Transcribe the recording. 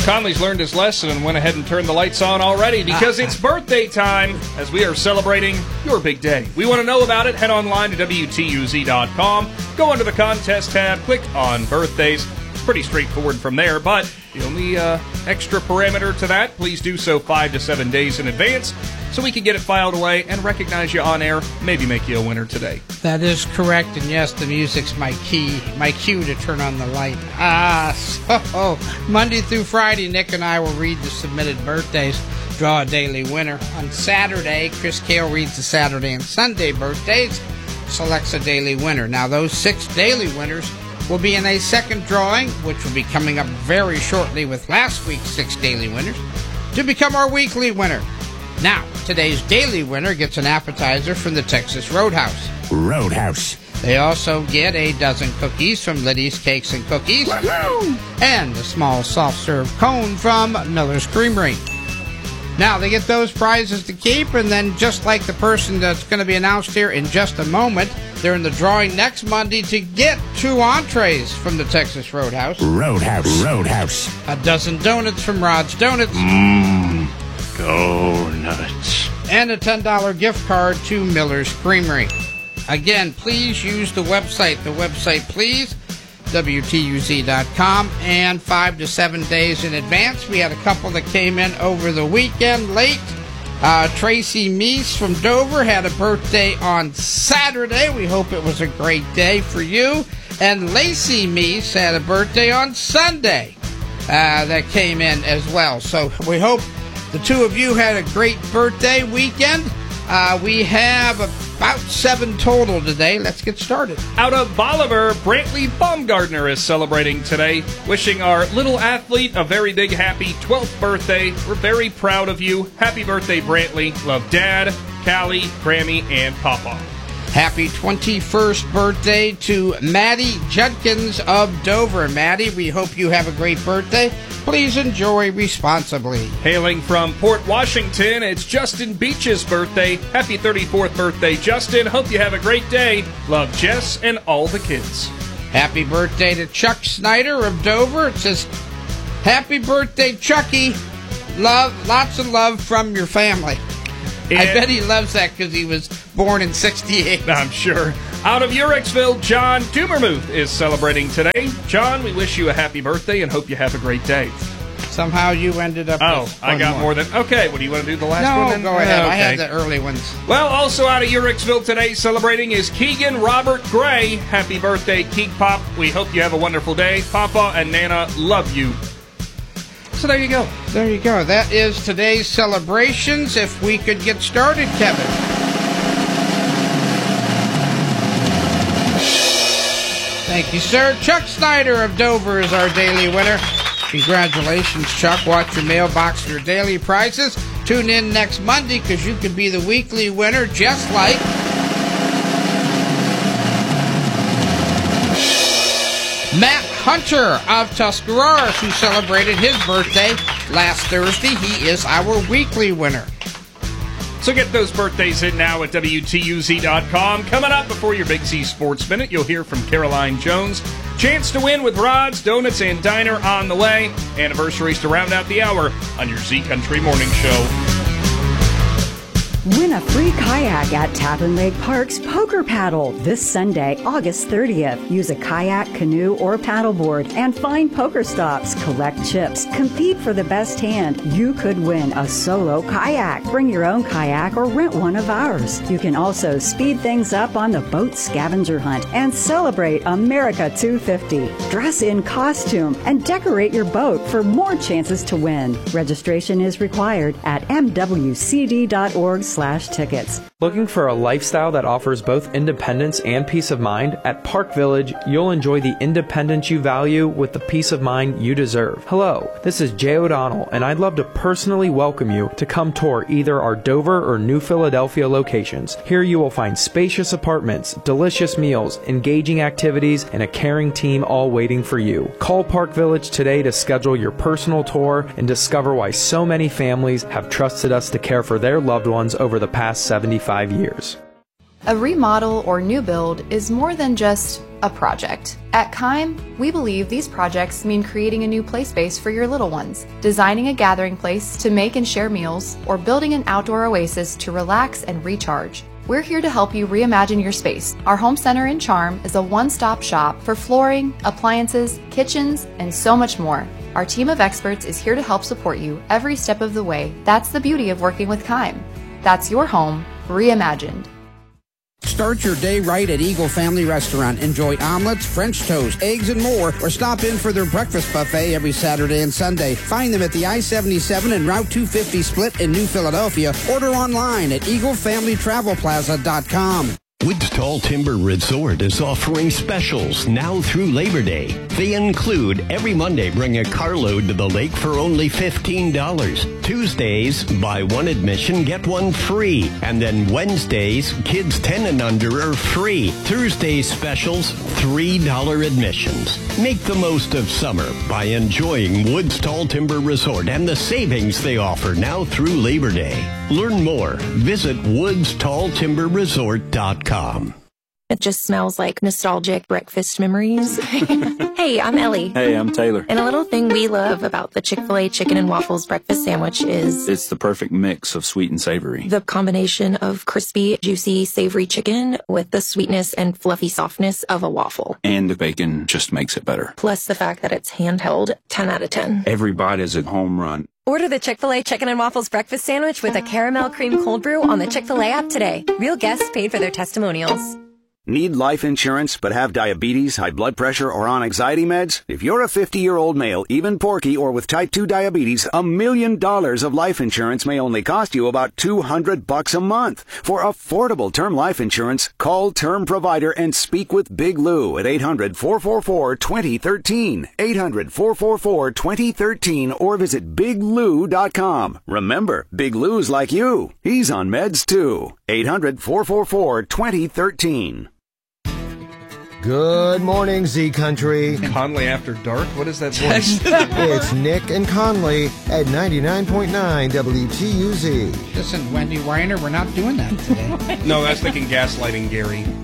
Conley's learned his lesson and went ahead and turned the lights on already because it's birthday time as we are celebrating your big day. We want to know about it. Head online to WTUZ.com. Go under the contest tab. Click on birthdays. It's pretty straightforward from there, but the only extra parameter to that, please do so 5 to 7 days in advance so we can get it filed away and recognize you on air, maybe make you a winner today. That is correct, and yes, the music's my cue to turn on the light. So Monday through Friday, Nick and I will read the submitted birthdays, draw a daily winner. On Saturday, Chris Kale reads the Saturday and Sunday birthdays, selects a daily winner. Now, those 6 daily winners will be in a second drawing, which will be coming up very shortly with last week's 6 daily winners, to become our weekly winner. Now, today's daily winner gets an appetizer from the Texas Roadhouse. Roadhouse. They also get a dozen cookies from Liddy's Cakes and Cookies. Woo-hoo! And a small soft-serve cone from Miller's Creamery. Now, they get those prizes to keep, and then just like the person that's going to be announced here in just a moment, they're in the drawing next Monday to get 2 entrees from the Texas Roadhouse. Roadhouse. A dozen donuts from Rod's Donuts. Go nuts. And a $10 gift card to Miller's Creamery. Again, please use the website. The website, please, WTUZ.com, and 5 to 7 days in advance. We had a couple that came in over the weekend late. Tracy Meese from Dover had a birthday on Saturday. We hope it was a great day for you. And Lacey Meese had a birthday on Sunday that came in as well. So we hope the two of you had a great birthday weekend. We have about 7 total today. Let's get started. Out of Bolivar, Brantley Baumgartner is celebrating today, wishing our little athlete a very big happy 12th birthday. We're very proud of you. Happy birthday, Brantley. Love Dad, Callie, Grammy, and Papa. Happy 21st birthday to Maddie Judkins of Dover. Maddie, we hope you have a great birthday. Please enjoy responsibly. Hailing from Port Washington, it's Justin Beach's birthday. Happy 34th birthday, Justin. Hope you have a great day. Love Jess and all the kids. Happy birthday to Chuck Snyder of Dover. It says, happy birthday, Chucky. Lots of love from your family. And I bet he loves that because he was born in 68. I'm sure. Out of Uricksville, John Dumermuth is celebrating today. John, we wish you a happy birthday and hope you have a great day. Somehow you ended up with I got more than... Okay, what do you want to do the last one then? No, go ahead. Okay. I had the early ones. Well, also out of Uricksville today celebrating is Keegan Robert Gray. Happy birthday, Keeg Pop. We hope you have a wonderful day. Papa and Nana love you. So there you go. There you go. That is today's celebrations. If we could get started, Kevin. Thank you, sir. Chuck Snyder of Dover is our daily winner. Congratulations, Chuck. Watch your mailbox for your daily prizes. Tune in next Monday because you could be the weekly winner just like Matt Hunter of Tuscarawas, who celebrated his birthday last Thursday. He is our weekly winner. So get those birthdays in now at WTUZ.com. Coming up before your Big Z Sports Minute, you'll hear from Caroline Jones. Chance to win with Rod's, Donuts, and Diner on the way. Anniversaries to round out the hour on your Z Country Morning Show. Win a free kayak at Tappan Lake Park's Poker Paddle this Sunday, August 30th. Use a kayak, canoe, or paddleboard and find poker stops, collect chips, compete for the best hand. You could win a solo kayak. Bring your own kayak or rent one of ours. You can also speed things up on the boat scavenger hunt and celebrate America 250. Dress in costume and decorate your boat for more chances to win. Registration is required at mwcd.org/tickets. Looking for a lifestyle that offers both independence and peace of mind? At Park Village, you'll enjoy the independence you value with the peace of mind you deserve. Hello, this is Jay O'Donnell, and I'd love to personally welcome you to come tour either our Dover or New Philadelphia locations. Here you will find spacious apartments, delicious meals, engaging activities, and a caring team all waiting for you. Call Park Village today to schedule your personal tour and discover why so many families have trusted us to care for their loved ones over the past 75 years. A remodel or new build is more than just a project. At Keim, we believe these projects mean creating a new play space for your little ones, designing a gathering place to make and share meals, or building an outdoor oasis to relax and recharge. We're here to help you reimagine your space. Our home center in Charm is a one-stop shop for flooring, appliances, kitchens, and so much more. Our team of experts is here to help support you every step of the way. That's the beauty of working with Keim. That's your home reimagined. Start your day right at Eagle Family Restaurant. Enjoy omelets, French toast, eggs, and more, or stop in for their breakfast buffet every Saturday and Sunday. Find them at the I-77 and Route 250 split in New Philadelphia. Order online at EagleFamilyTravelPlaza.com. Woods Tall Timber Resort is offering specials now through Labor Day. They include every Monday bring a carload to the lake for only $15. Tuesdays, buy one admission, get one free. And then Wednesdays, kids 10 and under are free. Thursday specials, $3 admissions. Make the most of summer by enjoying Woods Tall Timber Resort and the savings they offer now through Labor Day. Learn more. Visit woodstalltimberresort.com. It just smells like nostalgic breakfast memories. Hey, I'm Ellie. Hey, I'm Taylor. And a little thing we love about the Chick-fil-A chicken and waffles breakfast sandwich is it's the perfect mix of sweet and savory. The combination of crispy, juicy, savory chicken with the sweetness and fluffy softness of a waffle. And the bacon just makes it better. Plus the fact that it's handheld, 10 out of 10. Every bite is a home run. Order the Chick-fil-A Chicken and Waffles Breakfast Sandwich with a caramel cream cold brew on the Chick-fil-A app today. Real guests paid for their testimonials. Need life insurance but have diabetes, high blood pressure, or on anxiety meds? If you're a 50-year-old male, even porky, or with type 2 diabetes, $1 million of life insurance may only cost you about $200 a month. For affordable term life insurance, call Term Provider and speak with Big Lou at 800-444-2013. 800-444-2013 or visit biglou.com. Remember, Big Lou's like you. He's on meds too. 800-444-2013. Good morning, Z Country. Conley After Dark? What is that voice? It's Nick and Conley at 99.9 WTUZ. Listen, Wendy Weiner, we're not doing that today. No, I was thinking Gaslighting Gary.